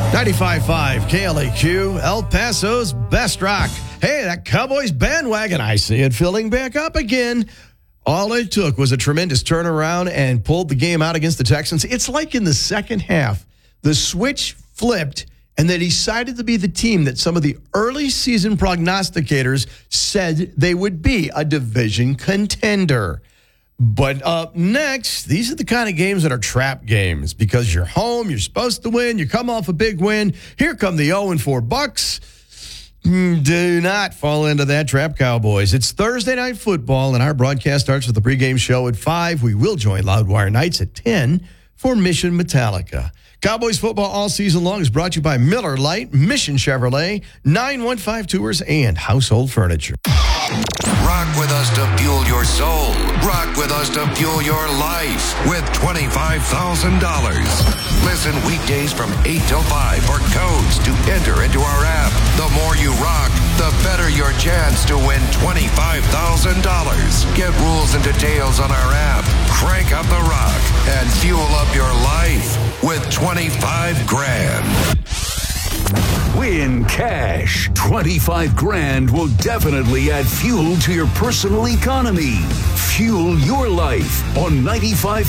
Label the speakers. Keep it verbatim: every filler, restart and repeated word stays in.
Speaker 1: ninety-five point five K L A Q, El Paso's best rock. Hey, that Cowboys bandwagon, I see it filling back up again. All it took was a tremendous turnaround and pulled the game out against the Texans. It's like in the second half, the switch flipped and they decided to be the team that some of the early season prognosticators said they would be, a division contender. But up next, these are the kind of games that are trap games because you're home, you're supposed to win, you come off a big win. Here come the oh and four Bucks. Do not fall into that trap, Cowboys. It's Thursday Night Football, and our broadcast starts with the pregame show at five. We will join Loudwire Nights at ten for Mission Metallica. Cowboys football all season long is brought to you by Miller Lite, Mission Chevrolet, nine one five Tours, and Household Furniture.
Speaker 2: Rock with us to fuel your soul. Rock with us to fuel your life with twenty-five thousand dollars. Listen weekdays from eight till five for codes to enter into our app. The more you rock, the better your chance to win twenty-five thousand dollars. Get rules and details on our app. Crank up the rock and fuel up your life with twenty-five grand.
Speaker 3: Win cash. twenty-five grand will definitely add fuel to your personal economy. Fuel your life on ninety-five